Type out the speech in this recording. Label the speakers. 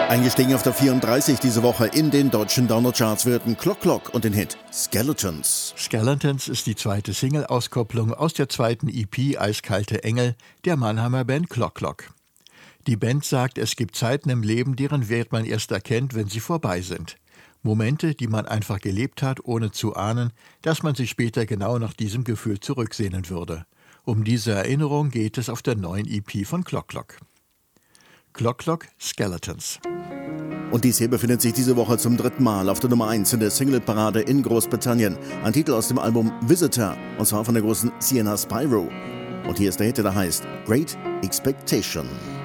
Speaker 1: Eingestiegen auf der 34 diese Woche in den deutschen Downer-Charts würden Clock Clock und den Hit Skeletons.
Speaker 2: Skeletons ist die zweite Single-Auskopplung aus der zweiten EP Eiskalte Engel der Mannheimer Band Clock Clock. Die Band sagt, es gibt Zeiten im Leben, deren Wert man erst erkennt, wenn sie vorbei sind. Momente, die man einfach gelebt hat, ohne zu ahnen, dass man sich später genau nach diesem Gefühl zurücksehnen würde. Um diese Erinnerung geht es auf der neuen EP von Clock Clock. Clock Clock, Skeletons.
Speaker 1: Und dies hier befindet sich diese Woche zum dritten Mal auf der Nummer 1 in der Single-Parade in Großbritannien. Ein Titel aus dem Album Visitor, und zwar von der großen Sienna Spyro. Und hier ist der Hit, der heißt Great Expectation.